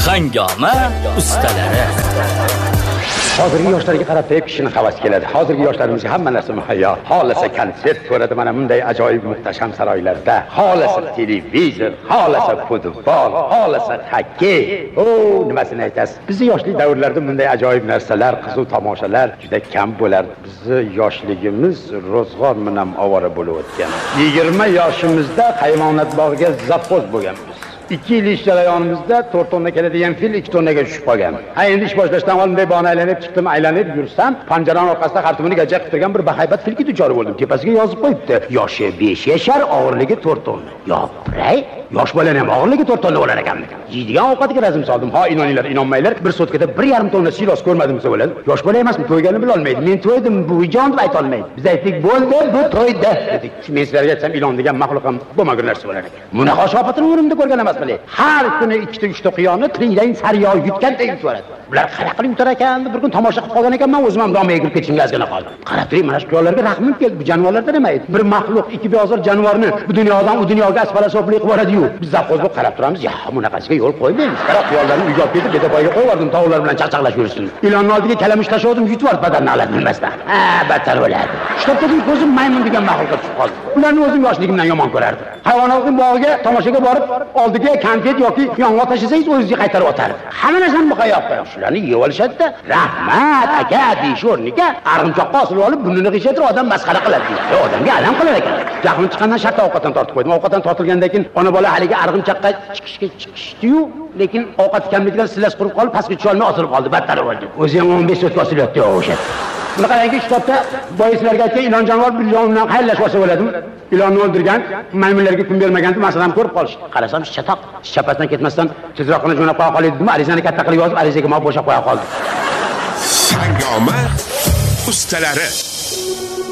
Hangoma ustalari. Hozirgi yoshlarga qarab turib kishini havas keladi. Hozirgi yoshlarimizga hamma narsa muhayyo. Xohlasa konsert ko'radi mana bunday ajoyib muhtasham saroylarda. Xohlasa televizor, xohlasa futbol, xohlasa xokkey. Nimasini aytasiz? Bizning yoshlik davrlarida bunday ajoyib narsalar, qiziq tomoshalar juda kam bo'lardi. Bizning yoshligimiz ro'zg'or bilan ovora bo'lib o'tgan. 20 yoshimizda hayvonot bog'iga zapoz bo'lganmiz. 2 yil ish jarayonimizda 4 tonna keladigan fil 2 tonnaga tushib qolgan. Endi ish boshlashdan oldin bunday bog'ni aylanib chiqdim, aylanib yursam, panjaraning orqasida xartumini gajaq qilib turgan bir bahaybat filga duchor bo'ldim. Tepasiga yozib qo'yibdi: yoshi 5 yashar, og'irligi 4 tonna. Yo'q, yosh bolaning ham og'irligi 4 tonna bo'lar ekan. Yeydigan ovqatiga razm soldim. Ha, inoninglar, inonmanglar, bir sotkada 1,5 tonna silos ko'rmadim desa bo'ladi. Yosh bola emasmi, to'yganini bila olmaydi. Men to'ydim, bu jon deb ayta olmaydi. Biz aytdik, bo'ldi, bu to'ydi dedik. Men sizlarga aytsam, ilon degan maxluq ham bo'lmagan narsa bo'lar ekan. Bunaqa shopatini o'rimda ko'rgan emasman. Har kuni 2-3 ta quyonni tiraydan sariyog' yutganda yutib Bular qara qilib yutar ekan. Bir kun tomosha qilib qolgan ekanman, o'zim ham domaga kirib ketishimga ozgina qoldim. Qarab turing, mana shu quyonlarga rahmim keldi. Bu jonivorlardan emas. Bir maxluq, ikki beozor jonivorni bu dunyodan u dunyoga asfalasoflik qilib boradi-yu. Biz zavqoz bo'lib qarab turamiz. Ya, bunaqasiga yo'l qo'ymaymiz. Qarab quyonlarni uyga olib ketib, betapoyga qo'yib yubordim, tovuqlar bilan chaqchaqlash yursin. Ilonni oldiga kalamush tashladim, yutib yuborib badanni oladi bilmasdan. Battar bo'ladi. Shtobdagi ko'zim maymun degan maxluqqa tushib qoldi. Ularni o'zim yoshligimdan yomon ko'rardim. Hayvonot bog'iga tomoshaga borib, oldiga konfet yoki yong'oq tashlasangiz o'zingizga qaytarib o'tardi. Hamma narsani muqayyab qo'ying. Shularni yeb olishadi-da. Rahmat aka deyish o'rniga arg'imchoqqa osilib olib, burnini qiyshaytirib odam masxara qiladi. Odamga alam qilar ekan. Jahlim chiqqandan shartta ovqatdan tortib qo'ydim. Ovqatdan tortilgandan keyin ona bola haligi arg'imchoqqa chiqishdi-yu, lekin ovqat kamligidan sillas qurib qolib, pastga tusha olmay osilib qoldi. Battar bo'ldi. O'zi ham 15 sotka osilyapti o'sha. Bunaqangi kitobda boyislarga aytgan ilon jonivor bir jon bilan xayrlashib bo'ladimi? Ilonni o'ldirgan, maymunlarga kun bermaganni masalan ko'rib qolishdi. Qarasam chatoq, chapasidan ketmasdan tezroqini jo'nab qo'ya qoladi dedim. Arizani katta qilib yozib, arizaga men bo'shab qo'ya qoldim. Hangoma ustalari.